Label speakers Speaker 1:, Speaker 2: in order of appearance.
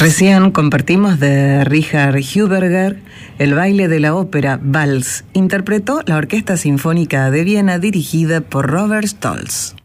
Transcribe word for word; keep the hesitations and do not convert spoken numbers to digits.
Speaker 1: Recién compartimos de Richard Huberger el baile de la ópera Vals. Interpretó la Orquesta Sinfónica de Viena dirigida por Robert Stolz.